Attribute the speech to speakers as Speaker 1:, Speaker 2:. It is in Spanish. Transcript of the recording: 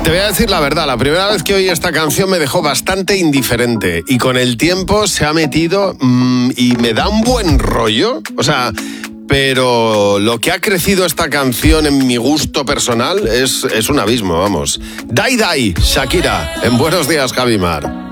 Speaker 1: Te voy a decir la verdad, la primera vez que oí esta canción me dejó bastante indiferente y con el tiempo se ha metido y me da un buen rollo, pero lo que ha crecido esta canción en mi gusto personal es un abismo, vamos. Die Die, Shakira, en Buenos Días, Javi Mar.